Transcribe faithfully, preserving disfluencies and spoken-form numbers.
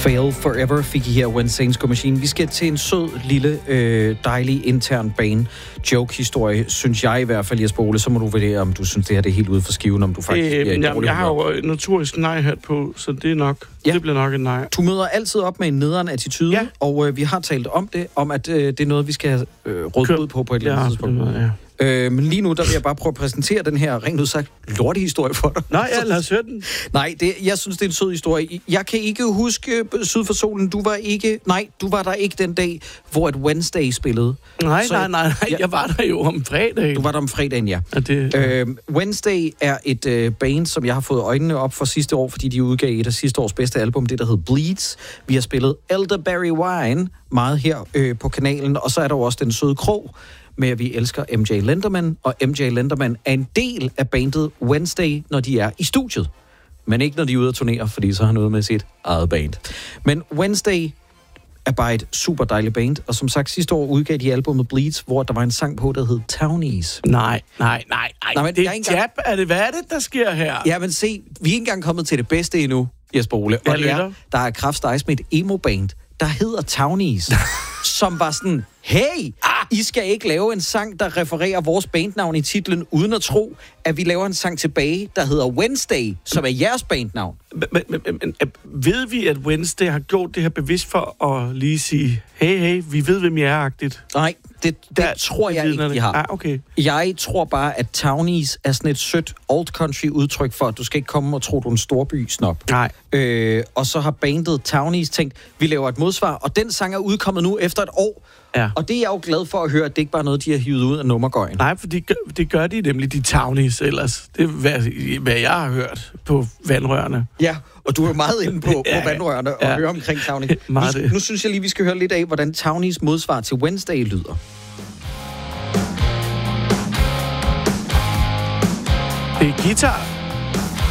Fail Forever fik I her, When Saints Go Machine. Vi skal til en sød, lille, øh, dejlig intern bane joke-historie, synes jeg i hvert fald, Jesper Ole. Så må du vurdere, om du synes, det her det er helt ude for skiven, om du faktisk øh, er en jamen, jeg har jo notorisk nej-hat på, så det er nok, ja. det bliver nok en nej. Du møder altid op med en nederen attitude, ja. og øh, vi har talt om det, om at øh, det er noget, vi skal have øh, råd ud på på et eller andet ja, tidspunkt. Noget, ja. Øh, men lige nu, der vil jeg bare prøve at præsentere den her rent udsagt lortehistorie for dig. Nej, ja, lad os høre den. Nej, det, jeg synes, det er en sød historie. Jeg kan ikke huske Syd for Solen. Du var ikke... Nej, du var der ikke den dag, hvor et Wednesday spillede. Nej, Så, nej, nej, nej. Jeg var der jo om fredagen. Du var der om fredagen, ja. ja det, ja. Øh, Wednesday er et øh, band, som jeg har fået øjnene op for sidste år, fordi de udgav et af sidste års bedste album, det der hed Bleeds. Vi har spillet Elderberry Wine meget her øh, på kanalen, og så er der jo også Den Søde Krog, med at vi elsker M J Lenderman, og M J Lenderman er en del af bandet Wednesday, når de er i studiet. Men ikke når de er ude at turnere, fordi så har han noget med sit eget band. Men Wednesday er bare et super dejligt band, og som sagt sidste år udgav de albumet Bleeds, hvor der var en sang på, der hed Townies. Nej, nej, nej, nej. nej men det er engang... jab, er det, hvad er det, der sker her? Ja, men se, vi er ikke engang kommet til det bedste endnu, Jesper Ole. Og det er, der er kraftstejs med et emo-band, der hedder Townies, som var sådan, hey, I skal ikke lave en sang, der refererer vores bandnavn i titlen, uden at tro, at vi laver en sang tilbage, der hedder Wednesday, som er jeres bandnavn. Men, men, men ved vi, at Wednesday har gjort det her bevidst for at lige sige, hey, hey, vi ved, hvem I er-agtigt? Nej, det, det der, tror jeg ikke, de har. Ah, okay. Jeg tror bare, at Townies er sådan et sødt old country udtryk for, at du skal ikke komme og tro, du er en storby-snop. Nej. Øh, og så har bandet Townies tænkt, vi laver et modsvar, og den sang er udkommet nu efter et år. Ja. Og det er jeg jo glad for at høre, at det ikke bare er noget, de har hivet ud af nummergøjen. Nej, for det gør, det gør de nemlig, de Townies ellers. Det er, hvad, hvad jeg har hørt på vandrørene. Ja, og du er meget inde på, ja, på vandrørene og ja. høre omkring Townies. Nu, nu synes jeg lige, vi skal høre lidt af, hvordan Townies modsvar til Wednesday lyder. Det er guitar.